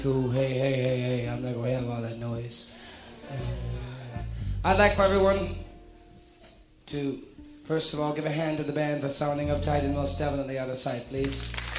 Cool. Hey, I'm not going to have all that noise. I'd like for everyone to, first of all, give a hand to the band for sounding uptight and most definitely out of sight, please.